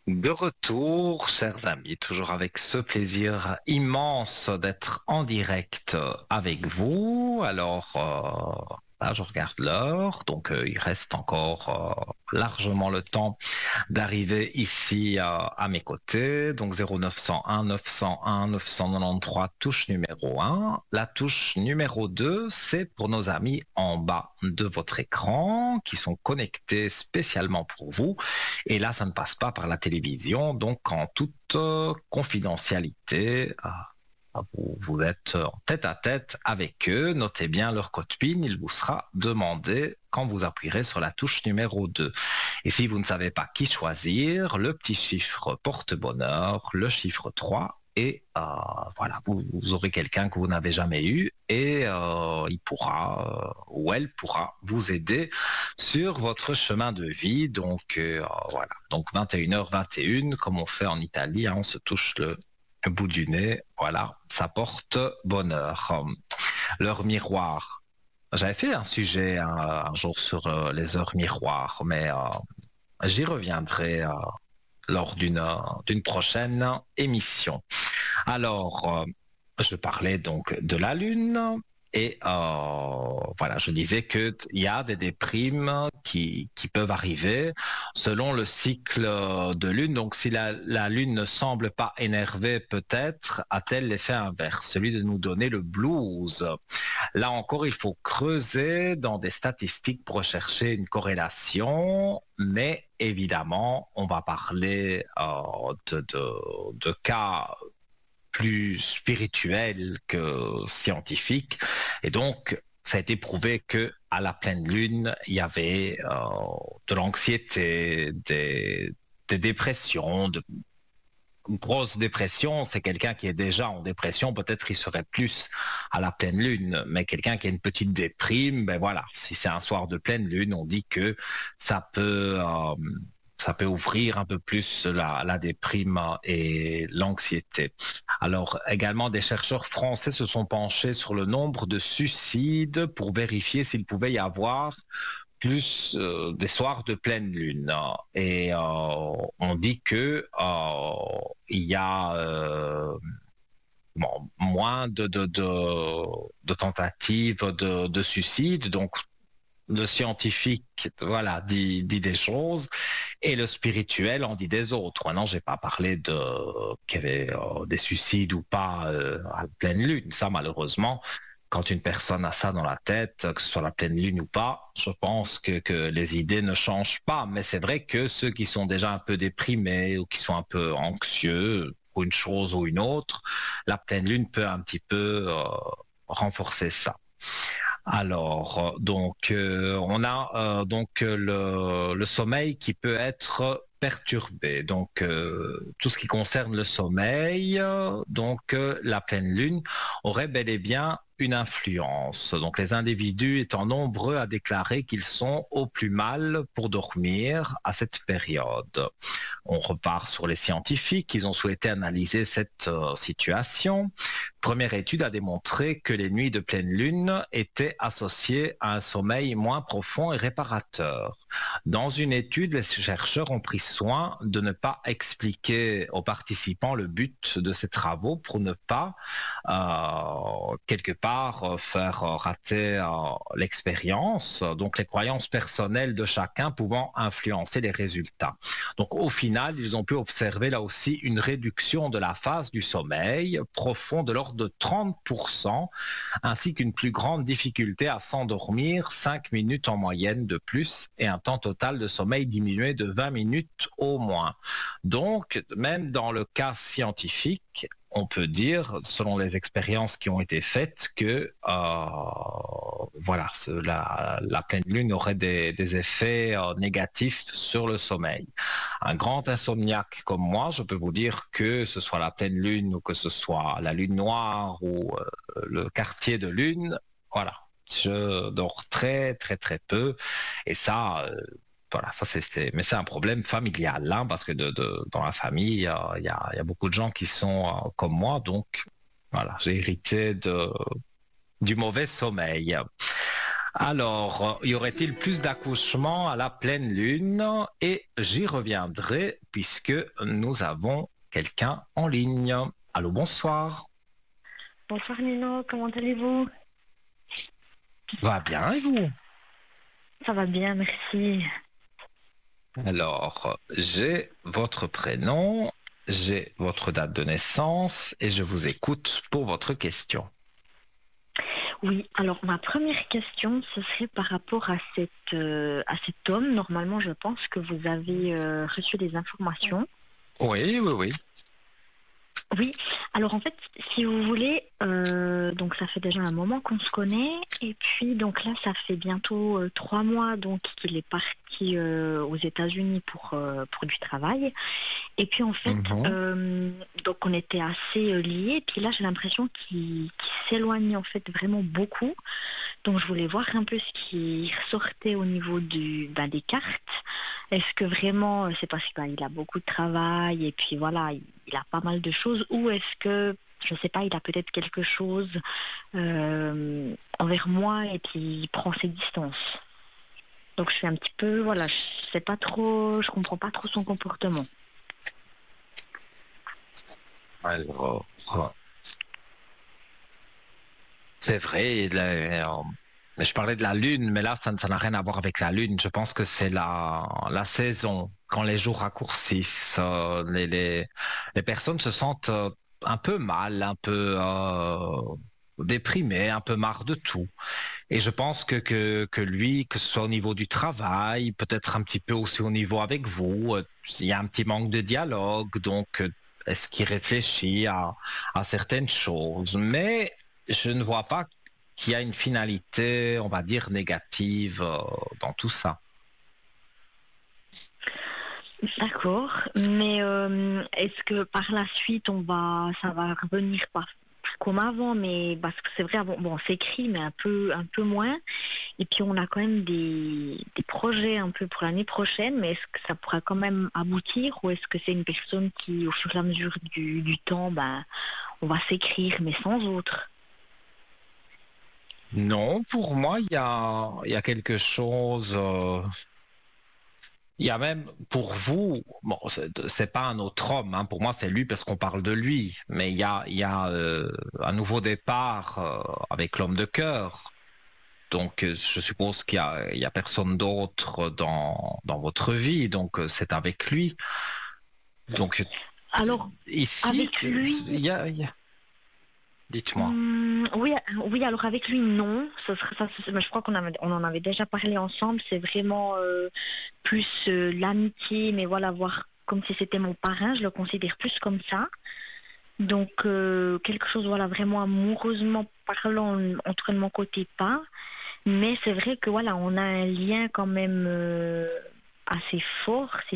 De retour, chers amis, toujours avec ce plaisir immense d'être en direct avec vous. Alors, là, je regarde l'heure, donc il reste encore largement le temps d'arriver ici à mes côtés. Donc 0901 901 993, touche numéro 1. La touche numéro 2, c'est pour nos amis en bas de votre écran qui sont connectés spécialement pour vous. Et là, ça ne passe pas par la télévision, donc en toute confidentialité. Vous êtes en tête à tête avec eux. Notez bien leur code PIN. Il vous sera demandé quand vous appuierez sur la touche numéro 2. Et si vous ne savez pas qui choisir, le petit chiffre porte-bonheur, le chiffre 3. Et voilà, vous aurez quelqu'un que vous n'avez jamais eu et il pourra ou elle pourra vous aider sur votre chemin de vie. Donc voilà, donc 21h21, comme on fait en Italie, hein, on se touche le bout du nez, voilà, ça porte bonheur. L'heure miroir. J'avais fait un sujet un jour sur les heures miroirs, mais j'y reviendrai lors d'une prochaine émission. Alors, je parlais donc de la Lune et voilà, je disais qu'il y a des déprimes qui peuvent arriver selon le cycle de Lune. Donc, si la Lune ne semble pas énervée, peut-être a-t-elle l'effet inverse, celui de nous donner le blues. Là encore, il faut creuser dans des statistiques pour rechercher une corrélation, mais évidemment, on va parler de cas plus spirituel que scientifique. Et donc, ça a été prouvé que à la pleine lune, il y avait de l'anxiété, des dépressions, une grosse dépression. C'est quelqu'un qui est déjà en dépression, peut-être il serait plus à la pleine lune, mais quelqu'un qui a une petite déprime, ben voilà, si c'est un soir de pleine lune, on dit que ça peut ouvrir un peu plus la déprime et l'anxiété. Alors également, des chercheurs français se sont penchés sur le nombre de suicides pour vérifier s'il pouvait y avoir plus des soirs de pleine lune. Et on dit que il y a moins de tentatives de suicide. Donc le scientifique, voilà, dit des choses et le spirituel en dit des autres. Maintenant, j'ai pas parlé qu'il y avait des suicides ou pas à la pleine lune. Ça, malheureusement, quand une personne a ça dans la tête, que ce soit la pleine lune ou pas, je pense que les idées ne changent pas. Mais c'est vrai que ceux qui sont déjà un peu déprimés ou qui sont un peu anxieux pour une chose ou une autre, la pleine lune peut un petit peu renforcer ça. Alors, on a donc le sommeil qui peut être perturbé. Donc, tout ce qui concerne le sommeil, la pleine lune aurait bel et bien une influence. Donc, les individus étant nombreux à déclarer qu'ils sont au plus mal pour dormir à cette période. On repart sur les scientifiques. Ils ont souhaité analyser cette situation. Première étude a démontré que les nuits de pleine lune étaient associées à un sommeil moins profond et réparateur. Dans une étude, les chercheurs ont pris soin de ne pas expliquer aux participants le but de ces travaux pour ne pas, quelque part, faire rater l'expérience. Donc, les croyances personnelles de chacun pouvant influencer les résultats. Donc, au final, ils ont pu observer là aussi une réduction de la phase du sommeil profond de l'ordre de 30%, ainsi qu'une plus grande difficulté à s'endormir, 5 minutes en moyenne de plus, et un temps total de sommeil diminué de 20 minutes au moins. Donc, même dans le cas scientifique, on peut dire, selon les expériences qui ont été faites, que voilà, la pleine lune aurait des effets négatifs sur le sommeil. Un grand insomniaque comme moi, je peux vous dire que ce soit la pleine lune ou que ce soit la lune noire ou le quartier de lune, voilà, je dors très très très peu et ça. Voilà, ça mais c'est un problème familial, hein, parce que dans la famille, il y a beaucoup de gens qui sont comme moi, donc voilà, j'ai hérité du mauvais sommeil. Alors, y aurait-il plus d'accouchements à la pleine lune? Et j'y reviendrai puisque nous avons quelqu'un en ligne. Allô, bonsoir. Bonsoir Nino, comment allez-vous? Va bien et vous? Ça va bien, merci. Alors, j'ai votre prénom, j'ai votre date de naissance et je vous écoute pour votre question. Oui, alors ma première question, ce serait par rapport à cet homme. Normalement, je pense que vous avez reçu des informations. Oui, oui, oui. Oui, alors en fait, si vous voulez, donc ça fait déjà un moment qu'on se connaît, et puis donc là, ça fait bientôt 3 mois donc qu'il est parti aux États-Unis pour du travail. Et puis en fait, Mhm. donc on était assez liés. Puis là, j'ai l'impression qu'il s'éloigne en fait vraiment beaucoup. Donc je voulais voir un peu ce qui ressortait au niveau des cartes. Est-ce que vraiment c'est parce qu'il a beaucoup de travail et puis voilà, il a pas mal de choses, ou est-ce que je sais pas, il a peut-être quelque chose envers moi et puis il prend ses distances. Donc je suis un petit peu, voilà, je sais pas trop, je comprends pas trop son comportement. Alors, c'est vrai, mais je parlais de la lune, mais là, ça n'a rien à voir avec la lune. Je pense que c'est la saison, quand les jours raccourcissent. Les personnes se sentent un peu mal, un peu déprimées, un peu marre de tout. Et je pense que lui, que ce soit au niveau du travail, peut-être un petit peu aussi au niveau avec vous, il y a un petit manque de dialogue, donc est-ce qu'il réfléchit à certaines choses? Mais je ne vois pas qu'il y a une finalité, on va dire, négative dans tout ça. D'accord, mais est-ce que par la suite ça va revenir pas comme avant, mais parce que c'est vrai, bon, on s'écrit, mais un peu moins. Et puis on a quand même des projets un peu pour l'année prochaine, mais est-ce que ça pourra quand même aboutir, ou est-ce que c'est une personne qui, au fur et à mesure du temps, ben, on va s'écrire, mais sans autre? Non, pour moi, il y a quelque chose. Il y a même pour vous, bon, c'est pas un autre homme, hein, pour moi c'est lui parce qu'on parle de lui, mais il y a un nouveau départ avec l'homme de cœur. Donc je suppose il y a personne d'autre dans votre vie, donc c'est avec lui. Donc Alors, ici, avec lui, dites-moi. oui, oui, alors avec lui, non. Ce serait, ça, mais je crois on en avait déjà parlé ensemble. C'est vraiment plus l'amitié, mais voilà, voir comme si c'était mon parrain, je le considère plus comme ça. Donc, quelque chose, voilà, vraiment amoureusement parlant, entre de mon côté, pas. Mais c'est vrai que voilà, on a un lien quand même assez fort.